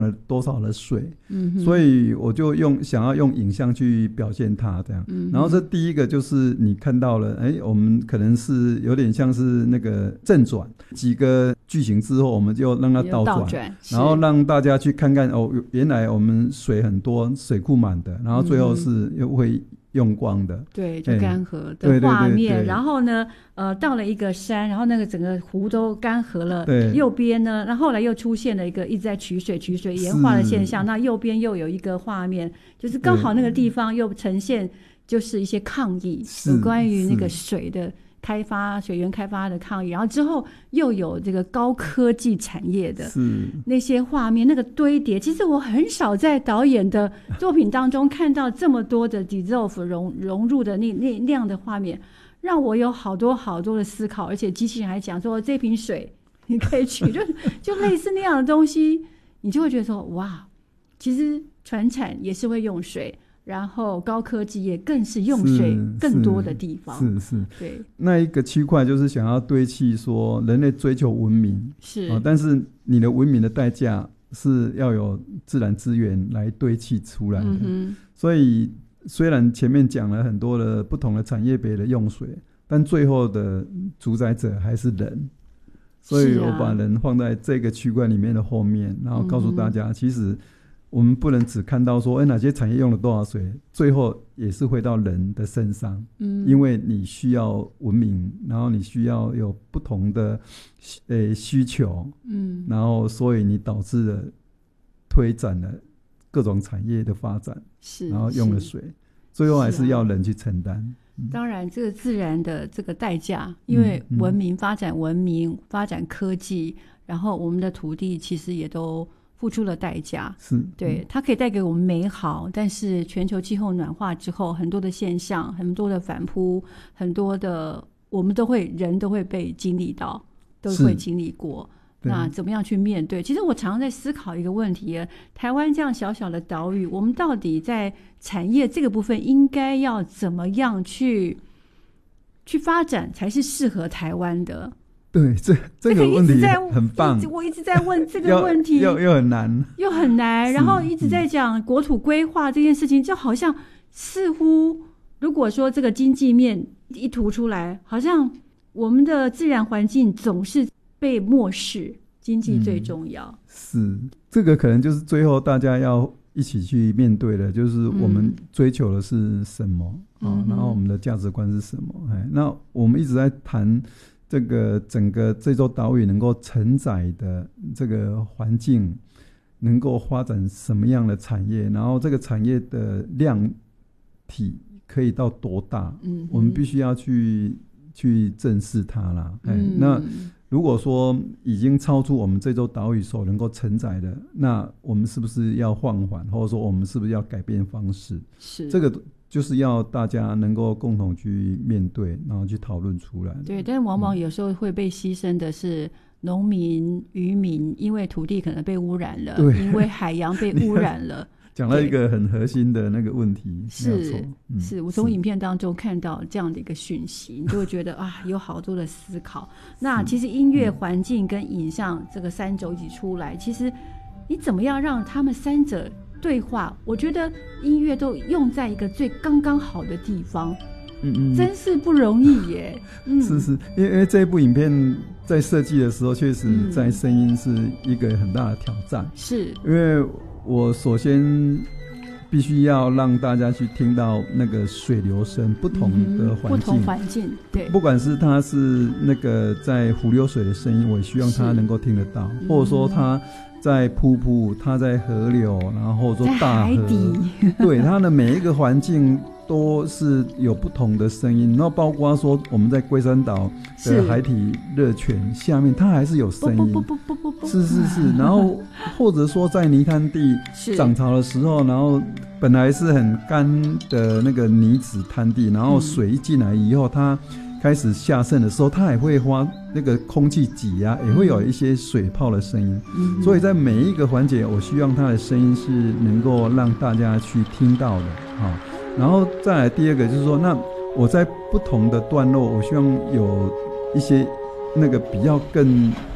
了多少的水，所以我就想要用影像去表现它这样。然后这第一个就是你看到了，我们可能是有点像是那个正转几个句型之后，我们就让它倒转，然后让大家去看看原来我们水很多，水库满的，然后最后是又会用光的， 对，就干涸的画面。然后呢，到了一个山，然后那个整个湖都干涸了。对，右边呢，然后后来又出现了一个一直在取水盐化的现象。那右边又有一个画面，就是刚好那个地方又呈现就是一些抗议，有关于那个水的开发、水源开发的抗议，然后之后又有这个高科技产业的那些画面，那个堆叠，其实我很少在导演的作品当中看到这么多的 dissolve 融入的那样的画面，让我有好多好多的思考。而且机器人还讲说，这瓶水你可以取，就类似那样的东西，你就会觉得说，哇，其实传产也是会用水。然后高科技也更是用水更多的地方，是对。 那一个区块就是想要堆砌说人类追求文明是，但是你的文明的代价是要有自然资源来堆砌出来的。所以虽然前面讲了很多的不同的产业别的用水，但最后的主宰者还是人。所以我把人放在这个区块里面的后面，然后告诉大家，其实我们不能只看到说哪些产业用了多少水，最后也是回到人的身上。因为你需要文明，然后你需要有不同的需求，然后所以你导致了推展了各种产业的发展，然后用了水，最后还是要人去承担。 当然这个自然的这个代价，因为文明发展科技，然后我们的土地其实也都付出了代价，对，它可以带给我们美好，但是全球气候暖化之后，很多的现象，很多的反扑，很多的我们人都会被经历到，都会经历过。那怎么样去面对？其实我常常在思考一个问题，台湾这样小小的岛屿，我们到底在产业这个部分应该要怎么样去发展才是适合台湾的？ 对，这个问题很棒， 我一直在问这个问题， 又很难， 然后一直在讲国土规划这件事情，就好像似乎如果说这个经济面一突出来，好像我们的自然环境总是被漠视，经济最重要。 是，这个可能就是最后大家要一起去面对的，就是我们追求的是什么，然后我们的价值观是什么。那我们一直在谈这个整个这座岛屿能够承载的这个环境能够发展什么样的产业，然后这个产业的量体可以到多大，我们必须要去正视它啦。那如果说已经超出我们这座岛屿所能够承载的，那我们是不是要放缓，或者说我们是不是要改变方式？是，这个就是要大家能够共同去面对，然后去讨论出来。 对，但是往往有时候会被牺牲的是农民、渔民，因为土地可能被污染了，因为海洋被污染了。 讲到一个很核心的那个问题， 是我从影片当中看到这样的一个讯息，你就会觉得有好多的思考。那其实音乐、环境跟影像这个三轴一起出来，其实你怎么样让他们三者对话？我觉得音乐都用在一个最刚刚好的地方，真是不容易耶。 是，因为这一部影片在设计的时候，确实在声音是一个很大的挑战，是因为我首先必须要让大家去听到那个水流声，不同的环境，对，不管是它是那个在湖流水的声音，我也希望他能够听得到，或者说它在瀑布，它在河流，然后说大河，对，它的每一个环境都是有不同的声音，然后包括说我们在龟山岛的海底热泉下面，它还是有声音，是，然后或者说在泥滩地涨潮的时候，然后本来是很干的那个泥质滩地，然后水一进来以后，它开始下渗的时候，它也会发那个空气挤压，也会有一些水泡的声音，所以在每一个环节，我希望它的声音是能够让大家去听到的。然后再来第二个就是说，那我在不同的段落，我希望有一些那个比较更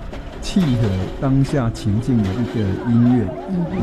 契合当下情境的一个音乐。